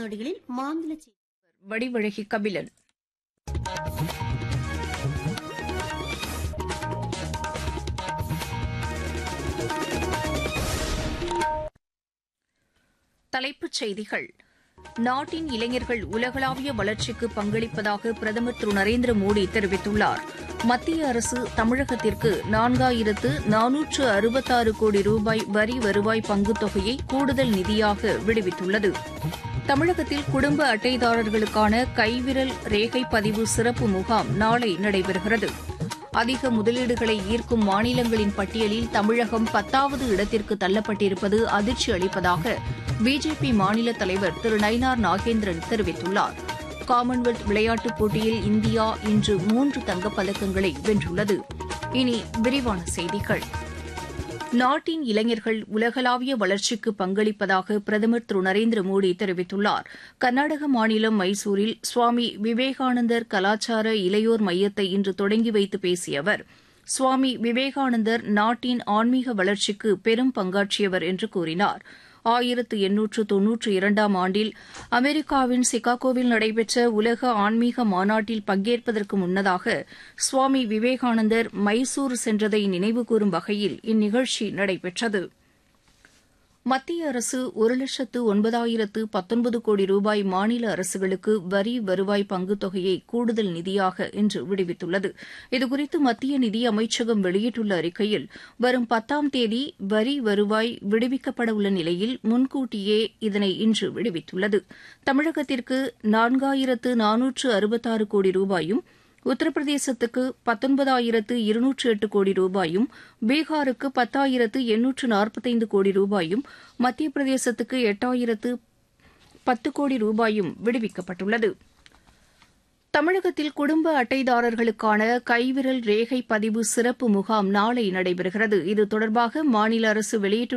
நொடிகளில் மாநில செய்தி. வடிவழகி கபிலன். தலைப்புச் செய்திகள். நாட்டின் இளைஞர்கள் உலகளாவிய வளர்ச்சிக்கு பங்களிப்பதாக பிரதமர் திரு நரேந்திர மோடி தெரிவித்துள்ளார். மத்திய அரசு தமிழகத்திற்கு 4466 கோடி ரூபாய் வரி வருவாய் பங்குத் தொகையை கூடுதல் நிதியாக விடுவித்துள்ளது. தமிழகத்தில் குடும்ப அட்டைதாரர்களுக்கான கைவிரல் ரேகை பதிவு சிறப்பு முகாம் நாளை நடைபெறுகிறது. அதிக முதலீடுகளை ஈர்க்கும் மாநிலங்களின் பட்டியலில் தமிழகம் 10வது இடத்திற்கு தள்ளப்பட்டிருப்பது அதிர்ச்சி அளிப்பதாக பிஜேபி மாநில தலைவர் திரு நயினார் நாகேந்திரன் தெரிவித்துள்ளார். காமன்வெல்த் விளையாட்டுப் போட்டியில் இந்தியா இன்று 3 தங்கப்பதக்கங்களை வென்றுள்ளது. இனி விரிவான செய்திகள். நாட்டின் இளைஞர்கள் உலகளாவிய வளர்ச்சிக்கு பங்களிப்பதாக பிரதமர் திரு நரேந்திர மோடி தெரிவித்துள்ளார். கர்நாடக மாநிலம் மைசூரில் சுவாமி விவேகானந்தர் கலாச்சார இளையோர் மையத்தை இன்று தொடங்கி வைத்து பேசிய அவர், சுவாமி விவேகானந்தர் நாட்டின் ஆன்மீக வளர்ச்சிக்கு பெரும் பங்காற்றியவர் என்று கூறினார். 1892ஆம் ஆண்டில் அமெரிக்காவின் சிகாகோவில் நடைபெற்ற உலக ஆன்மீக மாநாட்டில் பங்கேற்பதற்கு முன்னதாக சுவாமி விவேகானந்தர் மைசூர் சென்றதை நினைவுகூரும் வகையில் இந்நிகழ்ச்சி நடைபெற்றது. மத்திய அரசு 1,09,019 கோடி ரூபாய் மாநில அரசுகளுக்கு வரி வருவாய் பங்குத் தொகையை கூடுதல் நிதியாக இன்று விடுவித்துள்ளது. இதுகுறித்து மத்திய நிதி அமைச்சகம் வெளியிட்டுள்ள அறிக்கையில், வரும் 10ஆம் தேதி வரி வருவாய் விடுவிக்கப்பட உள்ள நிலையில் முன்கூட்டியே இதனை இன்று விடுவித்துள்ளது. தமிழகத்திற்கு 4,466 கோடி ரூபாயும், உத்தரப்பிரதேசத்துக்கு 19,208 கோடி ரூபாயும், பீகாருக்கு 10,845 கோடி ரூபாயும், மத்திய பிரதேசத்துக்கு 8,010 கோடி ரூபாயும் விடுவிக்கப்பட்டுள்ளது. தமிழகத்தில் குடும்ப அட்டைதாரர்களுக்கான கைவிரல் ரேகை பதிவு சிறப்பு முகாம் நாளை நடைபெறுகிறது. இது தொடர்பாக மாநில அரசு வெளியிட்டுள்ள